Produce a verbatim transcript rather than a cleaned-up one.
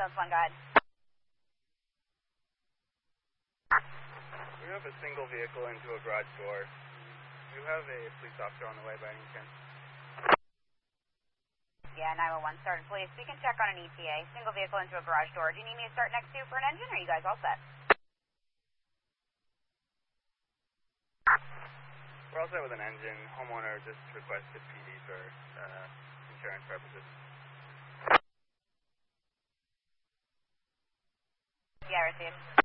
Ambulance one, go ahead. We have a single vehicle into a garage door. Do you have a police officer on the way by any chance? Yeah, nine one one, started police. We can check on an E T A. Single vehicle into a garage door. Do you need me to start next to you for an engine, or are you guys all set? We're all set with an engine. Homeowner just requested P D for uh, insurance purposes. Yeah, received.